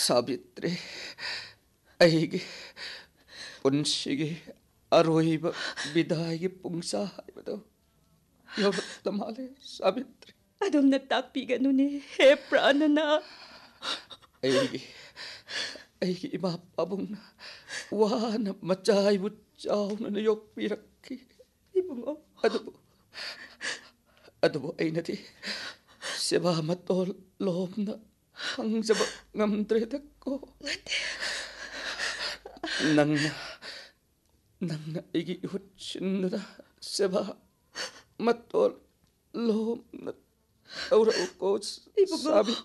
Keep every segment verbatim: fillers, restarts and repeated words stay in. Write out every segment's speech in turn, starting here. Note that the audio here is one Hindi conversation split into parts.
सावित्री अहिगी पुंसिगी अरोहिब विदायगी पुंसा हाइबदो यौरत माले सावित्री अदुमना ताकपीगनुने हे प्राणना अहिगी अहिगी इमा पाबुंगना वाना मचाइबु चाउना योक्पिरक्की इबुंगो अदुबु अदुबु अइनदी सेवा मतोल लोमना हंगजबा ngamdredako nangna nangna igi hutsinda seba matol lomna aura ukos sabi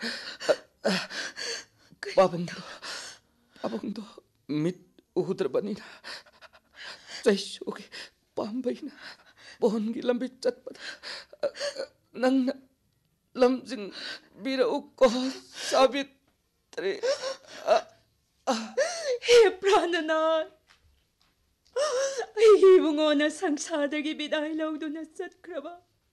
babungdo babungdo mit uhudrabanina jaisugi pambaina bongi lambi chatpada nangna lamjing bira ukko Savitri हे प्राणनाथ इबुंगोना संसारदगी बिदाय लौदुना चतख्रबा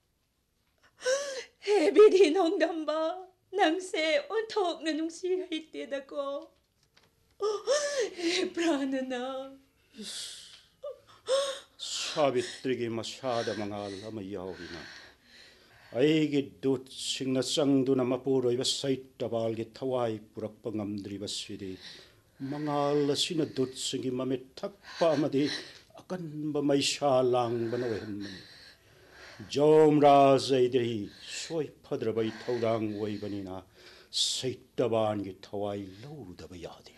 हे बिधि नोंदंबा नंसे ओंथोकना नुंसी हैतेदको हे प्राणनाथ सावित्रीगी मसादा मंगाल अमा याउरिना अईगी दूत सिंगना चंगदुना मपुरोइबा सैतबालगी थवाई पुरक्पा ngamdriba sidi mangal asina दूत सिंगी ममे थक्पा अमदि अकनबा मैसा लांगबना वहनमनि जोमराज ऐदरी सोय फद्रबै थौदांग वैबनिना सैतबानगी थवाई लौदबा यादे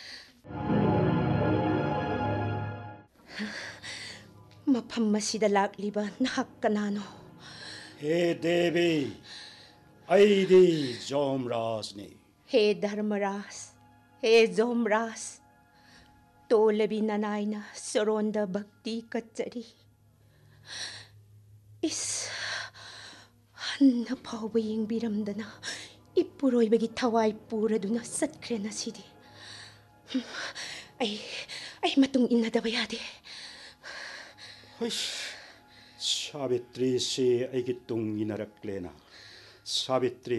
मफम मसिदा लाक्लिबा नाहक कनानो हे देवी ऐदी जोमराज ने हे धर्मराज हे जोमराज तोलबी ननाइना सरोंदा भक्ति कचरी इस हन्न फाव यिंगबिरमदना इपुरोइबगी थवाई पुरदुना सत्ख्रेना सिदी ऐ ऐ मतुंग इन्नदबा यादे हुश सावित्री से ऐगी तुंगी नरक्लेना सावित्री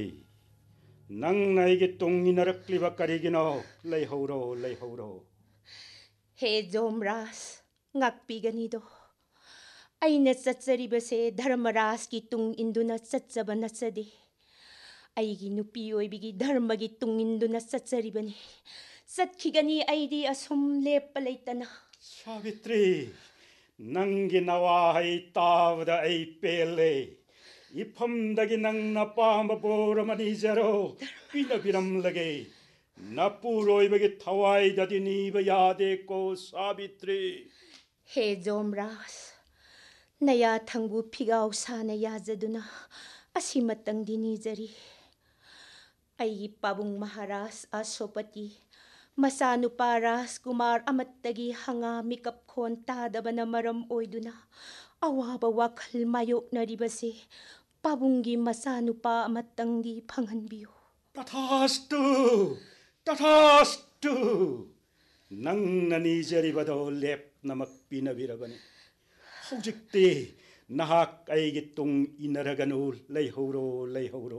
नंग ऐगी तुंगी नरक्लिबा करिगिनो लैहौरो लैहौरो हे जोमराज ngakpigani do aina chatsariba se dharmaraj ki tung induna chachaba nachade aigi nupi oibigi dharma gi tung induna chacharibani chathigani aidi asum lepa leitana Savitri नंगी नवाहै तावदा ऐ पेले इफमदगी नंगना पांबा बोरमनि जरो पिना बिरम लगे नपुरोइबगी थवाई ददि नीबा यादे को सावित्री हे जोमराज नया थंगु फिगाव साना याजदुना असिमतंगदि निजरी ऐगी पाबुंग महाराज अशोपति मसानुपा राजकुमार अमत्तगी हंगा मिकप खोन तादबना मरम ओइदुना अवाबा वाखल मायोकनरिबसे पाबुंगी मसानुपा अमत्तंगी फंगहनबियो तथास्तु तथास्तु नंगना निजरिबदो लेप नमक पिनबिरबनि हौजिक्ते नहाक ऐगी तुंग इनरगनु लैहौरो लैहौरो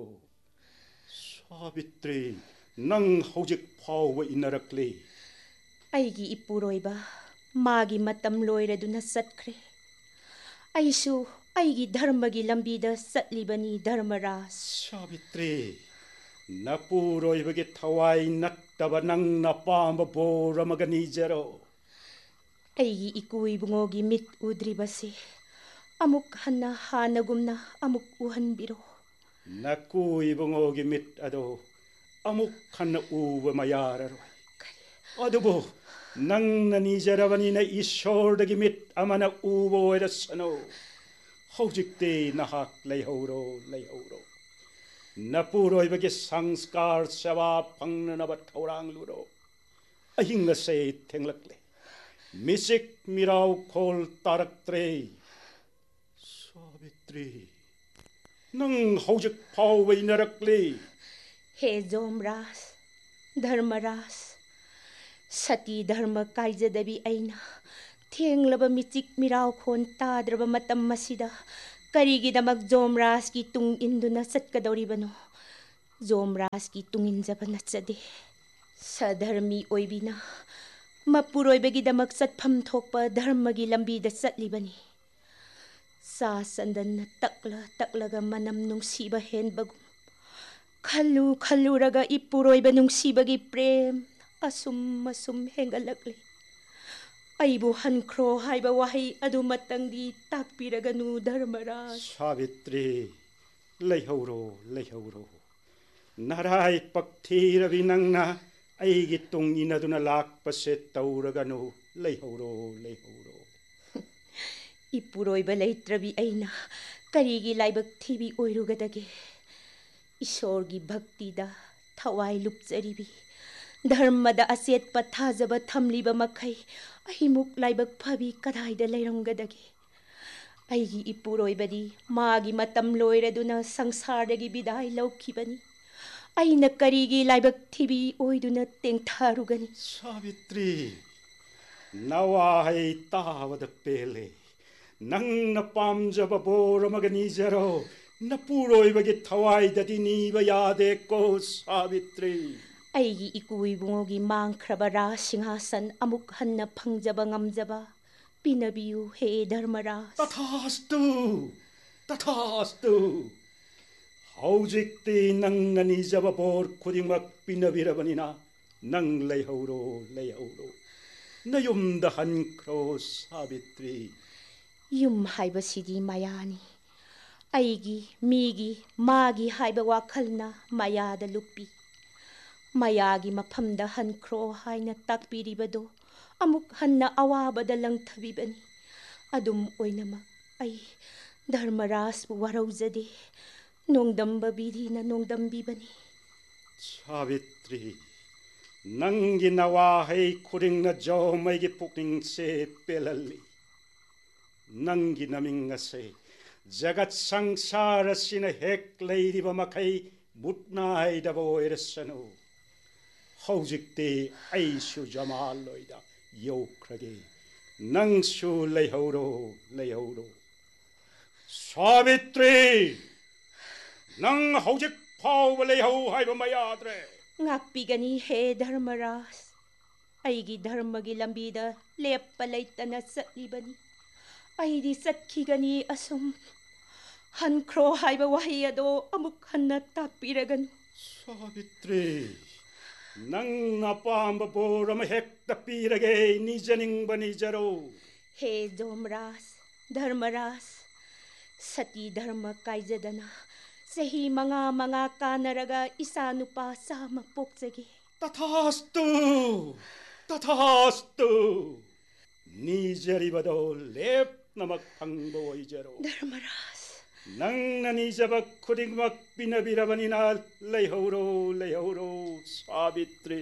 सावित्री नंग हौजिक फाव इनरक्ले ऐगी इपुरोइबा मागी मतम लोइरदुना सत्ख्रे ऐसु ऐगी धर्मगी लंबीदा सत्लिबनी धर्मराज सावित्री नपुरोइबगी थवाई नत्तबा नंग नपांब बोरमगनि जरो ऐगी इकुइबुंगोगी मित उद्रिबसे अमुक हन्ना हानगुमना अमुक उहनबिरो नकुइबुंगोगी मित अदो अमुक खन्न उब मयाररो अदुबो नंग निजरबनी न ईश्वरदगी मित अमना उबो ओइरसनो हौजिक्ते नहाक लैहौरो लैहौरो नपुरोइबगी संस्कार सेवा फंगनब थौरांग लुरो अहिंगसे थेंगलक्ले मिसिक मिराव खोल तारक्त्रे सावित्री नंग हौजिक फाव इनरक्ले हे जोमराज धर्मराज सती धर्म कायजदबी ऐना थेंगलबा मिचिक मिराव खोन ताद्रबा मतम मसिदा करिगिदमक जोमराज की तुंग इंदुना सत्कदौरिबनो जोमराज की तुंग इंजबा नचदे ꯁꯙꯔꯃꯤ ꯑꯣꯏꯕꯤꯅ ꯃꯄꯨꯔꯣꯏꯕꯒꯤꯗꯃꯛ ꯆꯠꯐꯝ ꯊꯣꯛꯄ ꯙꯔꯃꯒꯤ ꯂꯝꯕꯤꯗ ꯆꯠꯂꯤꯕꯅꯤ꯫ ꯆꯥ ꯆꯟꯗꯟꯅ ꯇꯛꯂ ꯇꯛꯂꯒ ꯃꯅꯝ ꯅꯨꯡꯁꯤꯕ ꯍꯦꯟꯕꯒꯨꯝ ꯈꯜꯂꯨ ꯈꯜꯂꯨꯔꯒ ꯏꯄꯨꯔꯣꯏꯕ ꯅꯨꯡꯁꯤꯕꯒꯤ ꯄ꯭ꯔꯦꯝ ꯑꯁꯨꯝ ꯑꯁꯨꯝ ꯍꯦꯟꯒꯠꯂꯛꯂꯤ꯫ ꯑꯩꯕꯨ ꯍꯟꯈ꯭ꯔꯣ ꯍꯥꯏꯕ ꯋꯥꯍꯩ ꯑꯗꯨꯃꯇꯪꯗꯤ ꯇꯥꯛꯄꯤꯔꯒꯅꯨ ꯙꯔꯃꯔꯥꯖ꯫ ꯁꯥꯕꯤꯇ꯭ꯔꯤ, ꯂꯩꯍꯧꯔꯣ ꯂꯩꯍꯧꯔꯣ, ꯅꯔꯥꯏ ꯄꯛꯊꯤꯔꯕꯤ ꯅꯪꯅ ꯑꯩꯒꯤ ꯇꯨꯡ ꯏꯟꯅꯗꯨꯅ ꯂꯥꯛꯄꯁꯦ ꯇꯧꯔꯒꯅꯨ, ꯂꯩꯍꯧꯔꯣ ꯂꯩꯍꯧꯔꯣ꯫ ꯏꯄꯨꯔꯣꯏꯕ ꯂꯩꯇ꯭ꯔꯕꯤ ꯑꯩꯅ ꯀꯔꯤꯒꯤ ꯂꯥꯏꯕꯛ ꯊꯤꯕꯤ ꯑꯣꯏꯔꯨꯒꯗꯒꯦ? ꯏꯁꯣꯔꯒꯤ ꯚꯛꯇꯤꯗ ꯊꯋꯥꯏ ꯂꯨꯞꯆꯔꯤꯕꯤ, ꯙꯔꯃꯗ ꯑꯆꯦꯠꯄ ꯊꯥꯖꯕ ꯊꯝꯂꯤꯕ ꯃꯈꯩ ꯑꯩꯃꯨꯛ ꯂꯥꯏꯕꯛ ꯐꯕꯤ ꯀꯗꯥꯏꯗ ꯂꯩꯔꯝꯒꯗꯒꯦ? ꯑꯩꯒꯤ ꯏꯄꯨꯔꯣꯏꯕꯗꯤ ꯃꯥꯒꯤ ꯃꯇꯝ ꯂꯣꯏꯔꯗꯨꯅ ꯁꯪꯁꯥꯔꯗꯒꯤ ꯕꯤꯗꯥꯏ ꯂꯧꯈꯤꯕꯅꯤ꯫ ꯑꯩꯅ ꯀꯔꯤꯒꯤ ꯂꯥꯏꯕꯛ ꯊꯤꯕꯤ ꯑꯣꯏꯗꯨꯅ ꯇꯦꯡꯊꯥꯔꯨꯒꯅꯤ? ꯁꯥꯕꯤꯇ꯭ꯔꯤ, ꯅꯋꯥꯍꯩ ꯇꯥꯕꯗ ꯄꯦꯜꯂꯦ꯫ ꯅꯪꯅ ꯄꯥꯝꯖꯕ ꯕꯣꯔ ꯑꯃꯒ ꯅꯤꯖꯔꯣ, ꯅꯄꯨꯔꯣꯏꯕꯒꯤ ꯊꯋꯥꯏꯗꯗꯤ ꯅꯤꯕ ꯌꯥꯗꯦꯀꯣ ꯁꯥꯕꯤꯇ꯭ꯔꯤ꯫ ꯑꯩꯒꯤ ꯏꯀꯨ ꯏꯕꯨꯡꯉꯣꯒꯤ ꯃꯥꯡꯈ꯭ꯔꯕ ꯔꯥꯖ ꯁꯤꯡꯍꯥꯁꯟ ꯑꯃꯨꯛ ꯍꯟꯅ ꯐꯪꯖꯕ ꯉꯝꯖꯕ ꯄꯤꯅꯕꯤꯌꯨ ꯍꯦ ꯙꯔꯃꯔꯥꯖ꯫ ꯇꯊꯥꯁꯇꯨ ꯇꯊꯥꯁꯇꯨ꯫ ꯍꯧꯖꯤꯛꯇꯤ ꯅꯪꯅ ꯅꯤꯖꯕ ꯕꯣꯔ ꯈꯨꯗꯤꯡꯃꯛ ꯄꯤꯅꯕꯤꯔꯕꯅꯤꯅ ꯅꯪ ꯂꯩꯍꯧꯔꯣ ꯂꯩꯍꯧꯔꯣ, ꯅꯌꯨꯝꯗ ꯍꯟꯈ꯭ꯔꯣ ꯁꯥꯕꯤꯇ꯭ꯔꯤ꯫ ꯌꯨꯝ ꯍꯥꯏꯕꯁꯤꯗꯤ ꯃꯌꯥꯅꯤ꯫ ꯑꯩꯒꯤ, ꯃꯤꯒꯤ, ꯃꯥꯒꯤ ꯍꯥꯏꯕ ꯋꯥꯈꯜꯅ ꯃꯌꯥꯗ ꯂꯨꯞꯄꯤ꯫ ꯃꯌꯥꯒꯤ ꯃꯐꯝꯗ ꯍꯟꯈ꯭ꯔꯣ ꯍꯥꯏꯅ ꯇꯥꯛꯄꯤꯔꯤꯕꯗꯣ ꯑꯃꯨꯛ ꯍꯟꯅ ꯑꯋꯥꯕꯗ ꯂꯪꯊꯕꯤꯕꯅꯤ꯫ ꯑꯗꯨꯝ ꯑꯣꯏꯅꯃꯛ ꯑꯩ ꯙꯔꯃꯔꯥꯖꯕꯨ ꯋꯥꯔꯧꯖꯗꯦ, ꯅꯣꯡꯗꯝꯕ ꯕꯤꯙꯤꯅ ꯅꯣꯡꯗꯝꯕꯤꯕꯅꯤ꯫ ꯁꯥꯕꯤꯇ꯭ꯔꯤ, ꯅꯪꯒꯤ ꯅꯋꯥꯍꯩ ꯈꯨꯗꯤꯡꯅ ꯖꯧꯃꯩꯒꯤ ꯄꯨꯛꯅꯤꯡꯁꯦ ꯄꯦꯜꯍꯜꯂꯤ꯫ ꯅꯪꯒꯤ ꯅꯃꯤꯡ ꯑꯁꯦ ꯖꯒꯠ ꯁꯪꯁꯥꯔ ꯑꯁꯤꯅ ꯍꯦꯛ ꯂꯩꯔꯤꯕ ꯃꯈꯩ ꯃꯨꯠ ꯅꯥꯏꯗꯕ ꯑꯣꯏꯔꯁꯅꯨ꯫ ꯍꯧꯖꯤꯛꯇꯤ ꯑꯩꯁꯨ ꯖꯃꯥꯂꯣꯏꯗ ꯌꯧꯈ꯭ꯔꯒꯦ, ꯅꯪꯁꯨ ꯂꯩꯍꯧꯔꯣ ꯂꯩꯍꯧꯔꯣ꯫ ꯁꯥꯕꯤꯇ꯭ꯔꯤ, ꯅꯪ ꯍꯧꯖꯤꯛ ꯐꯥꯎꯕ ꯂꯩꯍꯧ ꯍꯥꯏꯕ ꯃꯌꯥꯗ꯭ꯔꯦ꯫ ꯉꯥꯛꯄꯤꯒꯅꯤ ꯍꯦ ꯙꯔꯃꯔꯥꯖ, ꯑꯩꯒꯤ ꯙꯔꯃꯒꯤ ꯂꯝꯕꯤꯗ ꯂꯦꯞꯄ ꯂꯩꯇꯅ ꯆꯠꯂꯤꯕꯅꯤ꯫ ꯑꯩꯗꯤ ꯆꯠꯈꯤꯒꯅꯤ ꯑꯁꯨꯝ꯫ ꯍꯟꯈ꯭ꯔꯣ ꯍꯥꯏꯕ ꯋꯥꯍꯩ ꯑꯗꯣ ꯑꯃꯨꯛ ꯍꯟꯅ ꯇꯥꯛꯄꯤꯔꯒꯅꯨ꯫ ꯁꯥꯕꯤꯇ꯭ꯔꯤ, ꯅꯪꯅ ꯑꯄꯥꯝꯕ ꯕꯣꯔ ꯑꯃ ꯍꯦꯛꯇ ꯄꯤꯔꯒꯦ, ꯅꯤꯖꯅꯤꯡꯕ ꯅꯤꯖꯔꯣ꯫ ꯍꯦ ꯖꯣꯝꯔꯥꯖ, ꯙꯔꯃꯔꯥꯖ, ꯁꯇꯤ ꯙꯔꯃ ꯀꯥꯏꯖꯗꯅ ꯆꯍꯤ ꯃꯉꯥ ꯃꯉꯥ ꯀꯥꯟꯅꯔꯒ ꯏꯆꯥ ꯅꯨꯄꯥ ꯆꯥꯝꯃ ꯄꯣꯛꯆꯒꯦ꯫ ꯇꯊꯥꯁꯇꯨ ꯇꯊꯥꯁꯇꯨ, ꯅꯤꯖꯔꯤꯕꯗꯣ ꯂꯦꯞꯅꯃꯛ ꯐꯪꯕ ꯑꯣꯏꯖꯔꯣ꯫ ꯙꯔꯃꯔꯥꯖ, ꯅꯪꯅ ꯅꯤꯖꯕ ꯈꯨꯗꯤꯡꯃꯛ ꯄꯤꯅꯕꯤꯔꯕꯅꯤꯅ ꯂꯩꯍꯧꯔꯣ ꯂꯩꯍꯧꯔꯣ ꯁꯥꯕꯤꯇ꯭ꯔꯤ꯫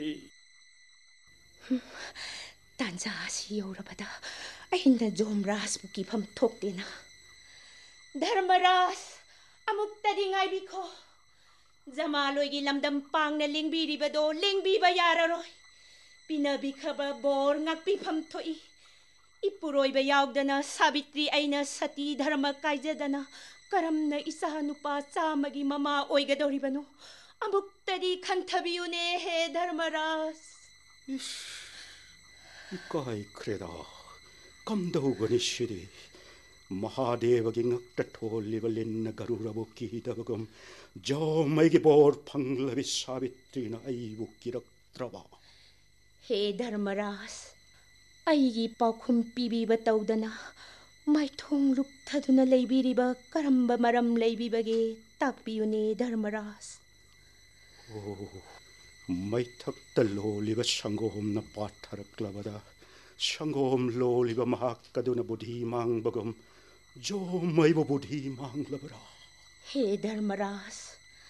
ꯇꯥꯟꯖꯥ ꯑꯁꯤ ꯌꯧꯔꯕꯗ ꯑꯩꯅ ꯖꯣꯝꯔꯥꯖꯕꯨ ꯀꯤꯐꯝ ꯊꯣꯛꯇꯦꯅ꯫ ꯙꯔꯃꯔꯥꯖ, ꯑꯃꯨꯛꯇꯗꯤ ꯉꯥꯏꯕꯤꯈꯣ꯫ ꯖꯃꯥꯂꯣꯏꯒꯤ ꯂꯝꯗꯝ ꯄꯥꯡꯅ ꯂꯦꯡꯕꯤꯔꯤꯕꯗꯣ ꯂꯦꯡꯕꯤꯕ ꯌꯥꯔꯔꯣꯏ꯫ ꯄꯤꯅꯕꯤꯈ꯭ꯔꯕ ꯕꯣꯔ ꯉꯥꯛꯄꯤꯐꯝ ꯊꯣꯛꯏ꯫ ꯏꯄꯨꯔꯣꯏꯕ ꯌꯥꯎꯗꯅ ꯁꯥꯕꯤꯇ꯭ꯔꯤ ꯑꯩꯅ ꯁꯇꯤ ꯙꯔꯃ ꯀꯥꯏꯖꯗꯅ ꯀꯔꯝꯅ ꯏꯆꯥ ꯅꯨꯄꯥ ꯆꯥꯝꯃꯒꯤ ꯃꯃꯥ ꯑꯣꯏꯒꯗꯧꯔꯤꯕꯅꯣ? ꯑꯃꯨꯛꯇꯗꯤ ꯈꯟꯊꯕꯤꯌꯨꯅꯦ ꯍꯦ ꯙꯔꯃꯔꯥꯖ꯫ ꯏꯁ, ꯏꯀꯥꯏꯈ꯭ꯔꯦꯗ, ꯀꯝꯗꯧꯒꯅꯤ ꯁꯤꯗꯤ? ꯃꯍꯥꯗꯦꯕꯒꯤ ꯉꯛꯇ ꯊꯣꯜꯂꯤꯕ ꯂꯤꯟꯅ ꯒꯔꯨꯔꯕꯨ ꯀꯤꯗꯕꯒꯨꯝ ꯖꯧꯃꯩꯒꯤ ꯕꯣꯔ ꯐꯪꯂꯕꯤ ꯁꯥꯕꯤꯇ꯭ꯔꯤꯅ ꯑꯩꯕꯨ ꯀꯤꯔꯛꯇ꯭ꯔꯕ? ꯍꯦ ꯙꯔꯃꯔꯥꯖ, ꯑꯩꯒꯤ ꯄꯥꯎꯈꯨꯝ ꯄꯤꯕꯤꯕ ꯇꯧꯗꯅ ꯃꯥꯏꯊꯣꯡ ꯂꯨꯞꯊꯗꯨꯅ ꯂꯩꯕꯤꯔꯤꯕ ꯀꯔꯝꯕ ꯃꯔꯝ ꯂꯩꯕꯤꯕꯒꯦ ꯇꯥꯛꯄꯤꯌꯨꯅꯦ ꯙꯔꯃꯔꯥꯖ꯫ ꯑꯣ, ꯃꯩꯊꯛꯇ ꯂꯣꯜꯂꯤꯕ ꯁꯪꯒꯣꯝꯅ ꯄꯥꯊꯔꯛꯂꯕꯗ ꯁꯪꯒꯣꯝ ꯂꯣꯜꯂꯤꯕ ꯃꯍꯥꯛ ꯑꯗꯨꯅ ꯕꯨꯙꯤ ꯃꯥꯡꯕꯒꯨꯝ ꯖꯧꯃꯩꯕꯨ ꯕꯨꯙꯤ ꯃꯥꯡꯂꯕ꯭ꯔꯥ? ꯍꯦ ꯙꯔꯃꯔꯥꯖ,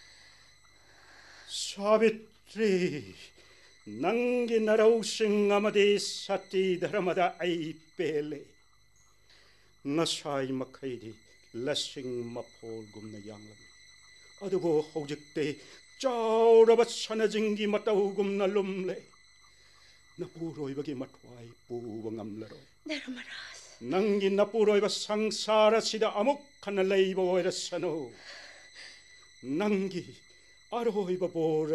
ꯁꯥꯕꯤꯇ꯭ꯔꯤ, ꯅꯪꯒꯤ ꯅꯔꯧꯁꯤꯡ ꯑꯃꯗꯤ ꯁꯇꯤ ꯙꯔꯃꯗ ꯑꯩ ꯄꯦꯜꯂꯦ꯫ ꯉꯁꯥꯏ ꯃꯈꯩꯗꯤ ꯂꯁꯤꯡ ꯃꯐꯣꯜꯒꯨꯝꯅ ꯌꯥꯡꯂꯝꯃꯤ, ꯑꯗꯨꯕꯨ ꯍꯧꯖꯤꯛꯇꯤ ꯆꯥꯎꯔꯕ ꯁꯅꯖꯤꯡꯒꯤ ꯃꯇꯧꯒꯨꯝꯅ ꯂꯨꯝꯂꯦ꯫ ꯅꯄꯨꯔꯣꯏꯕꯒꯤ ꯃꯊ꯭ꯋꯥꯏ ꯄꯨꯕ ꯉꯝꯂꯔꯣꯏ꯫ ꯙꯔꯃꯔꯥꯖ, ꯅꯪꯒꯤ ꯅꯄꯨꯔꯣꯏꯕ ꯁꯪꯁꯥꯔ ꯑꯁꯤꯗ ꯑꯃꯨꯛ ꯍꯟꯅ ꯂꯩꯕ ꯑꯣꯏꯔꯁꯅꯨ꯫ ꯅꯪꯒꯤ ꯑꯔꯣꯏꯕ ꯕꯣꯔ